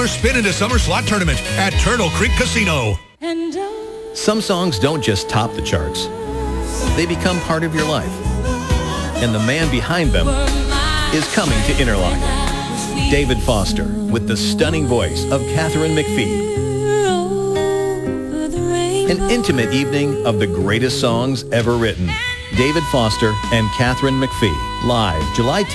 spin into summer slot tournament at Turtle Creek Casino. Some songs don't just top the charts. They become part of your life. And the man behind them is coming to Interlochen. David Foster with the stunning voice of Katharine McPhee. An intimate evening of the greatest songs ever written. David Foster and Katharine McPhee, live July 10th.